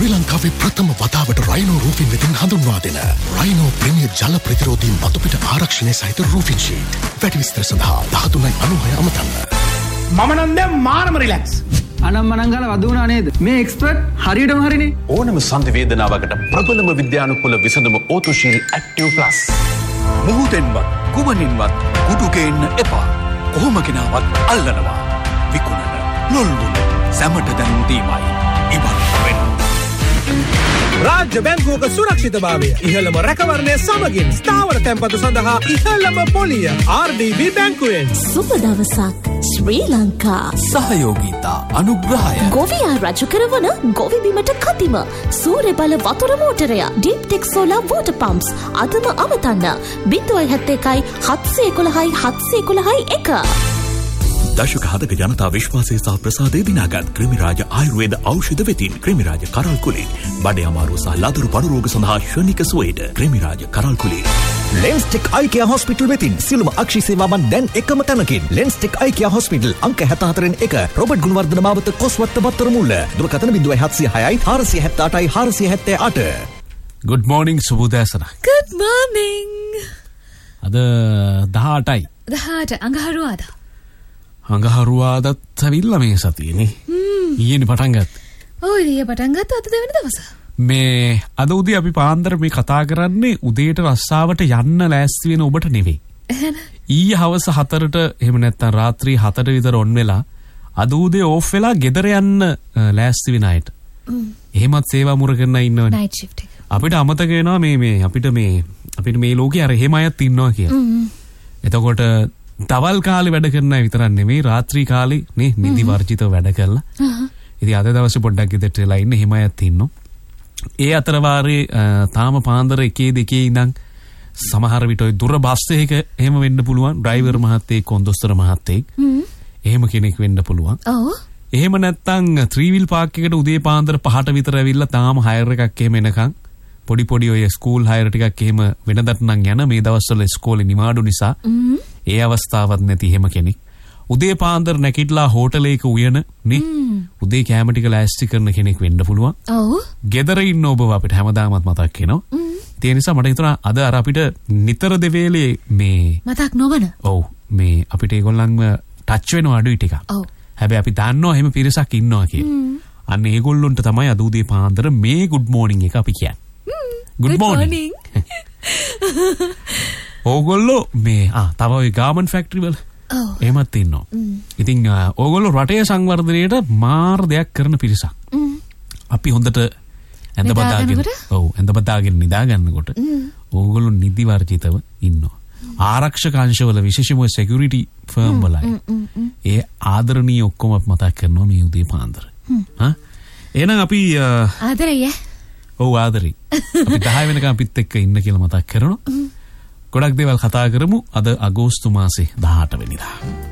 ශ්‍රී ලංකාවේ ප්‍රථම වතාවට රයිනෝ රූෆින් වෙතින් හඳුන්වා දෙන රයිනෝ ප්‍රීමියර් ජල ප්‍රතිරෝධී මතුපිට ආරක්ෂණය සහිත රූෆින් ෂීට්. වැඩි විස්තර සඳහා 1396 අමතන්න. මම නම් දැන් මාරම රිලැක්ස්. අනම්මනම් ගාලා වදුනා නේද? මේ එක්ස්පර්ට් හරියටම හරිනේ. ඕනම සන්ධි වේදනාවකට ප්‍රබලම විද්‍යානුකූල විසඳුම ඕතුශීල් ඇක්ටිව් ප්ලස්. මොහොතෙන්වත් කුමනින්වත් කුඩු ගේන්න එපා. කොහොම කෙනාවත් අල්ලනවා. විකුණන නොල්මුණ සැමට දැනුම් දීමයි. ඉබන් වෙන. රාජ්‍ය බැංකුවක සුරක්ෂිතභාවය ඉහළම රැකවරණය සමගින් ස්ථාවර තැන්පතු සඳහා ඉහළම පොලිය RDB බැංකුවෙන්. සුබ දවසක් ශ්‍රී ලංකා. සහයෝගීතා අනුග්‍රහය. ගොවියා රජු කරවන ගොවි බිමට කතිම සූර්ය බල වතුර මෝටරය ඩීප්ටෙක් සෝලාර් වෝටර් පම්ප්ස් අදම අමතන්න 071 711 711 1. දශක හදක ජනතා විශ්වාසය සහ ප්‍රසාදය දිනාගත් ක්‍රිමිරාජ ආයුර්වේද ඖෂධ වෙතින් ක්‍රිමිරාජ කරල් කුලේ බඩේ අමාරුව සහ ලදරු පඩු රෝග සඳහා ශනික සුවේද ක්‍රිමිරාජ කරල් කුලේ. ලෙන්ස්ටෙක් අයිකියා හොස්පිටල් වෙතින් සිළුම අක්ෂි සේවාවන් දැන් එකම තැනකින්. ලෙන්ස්ටෙක් අයිකියා හොස්පිටල් අංක 74 රොබර්ට් ගුණවර්ධන මාවත කොස්වත්ත බත්තර මුල්ල. දුරකථන 0706 478 478. Good morning සුබෝදෑසන. Good morning. අද 18යි. 18 අඟහරුවාදා. අඟහරුවාදත් ඇවිල්ලා මේ සතියනේ. ඊයේනේ පටන් ගත්තා. ඔව් ඊයේ පටන් ගත්තා අද දෙවෙනි දවස. මේ අද උදේ අපි පාන්දර මේ කතා කරන්නේ උදේට රස්සාවට යන්න ලෑස්ති වෙන ඔබට නෙවෙයි. ඊයේ හවස 4ට එහෙම නැත්නම් රාත්‍රී 7ට විතර ඔන් වෙලා අද උදේ ඕෆ් වෙලා ගෙදර යන්න ලෑස්ති වෙන අයට. එහෙමත් සේවා මුර කරන ඉන්නවනේ. නයිට් ෂිෆ්ට් එක. අපිට අමතක වෙනවා මේ අපිට මේ ලෝකේ අර එහෙම අයත් ඉන්නවා කියලා. එතකොට තවල් කාලේ වැඩ කරන අය විතරක් නෙමෙයි රාත්‍රී කාලේ නේ නිදි වර්ජිතව වැඩ කරලා. ඉතින් අද දවසේ පොඩ්ඩක් ගෙදරට වෙලා ඉන්න එහෙම අයත් ඉන්නවා. ඒ අතර වාරේ තාම පාන්දර 1-2 ඉඳන් සමහර විට ඔය දුර බස් එකක එහෙම වෙන්න පුළුවන්. ඩ්‍රයිවර් මහත්තයෙක් කොන්දොස්තර මහත්තයෙක් එහෙම කෙනෙක් වෙන්න පුළුවන්. ඔව්. එහෙම නැත්නම් 3 wheel park එකට උදේ පාන්දර 5ට විතර ඇවිල්ලා තාම හයර් එකක් එහෙම එනකන් පොඩි ඔය ස්කූල් හයර් ටිකක් එහෙම වෙනදට නම් යන මේ දවස්වල ඉස්කෝලේ නිමාඩු නිසා ඒ අවස්ථාවක් නැති එහෙම කෙනෙක්. උදේ පාන්දර නැගිටලා හෝටලයක උයන නේ උදේ කැම ටික ලෑස්ති කරන කෙනෙක් වෙන්න පුළුවන්. ඔව්. ගෙදර ඉන්න ඔබ අපිට හැමදාමත් මතක් වෙනවා. ඒ නිසා මට හිතුණා අද අර අපිට නිතර දෙවේලේ මේ මතක් නොවන. ඔව් මේ අපිට ඒගොල්ලන්ව ටච් වෙනවා අඩුයි ටිකක්. ඔව්. හැබැයි අපි දන්නවා එහෙම පිරිසක් ඉන්නවා කියලා. අන්න ඒගොල්ලොන්ට තමයි අද උදේ පාන්දර මේ good morning එක අපි කියන්නේ. Good morning. ඕගොල්ලෝ මේ තව ඔය ගාමන් ෆැක්ටරි වල එහෙමත් ඉන්නවා. ඉතින් ඕගොල්ලෝ රටේ සංවර්ධනයට මාර දෙයක් කරන පිරිසක්. අපි හොඳට ඇඳ බදාගෙන නිදා ගන්නකොට ඕගොල්ලෝ නිදි වර්ජිතව ඉන්නවා. ආරක්ෂක අංශවල විශේෂම security firm වල ඒ ආදරණීය ඔක්කොම මතක් කරනවා මේ උදේ පාන්දර. එහෙනම් අපි ආදරේ ඔව් ආදරේ. අපි 10 වෙනකම් අපිත් එක්ක ඉන්න කියලා මතක් කරනවා. ගොඩක් දේවල් කතා කරමු අද අගෝස්තු මාසේ 18 වෙනිදා.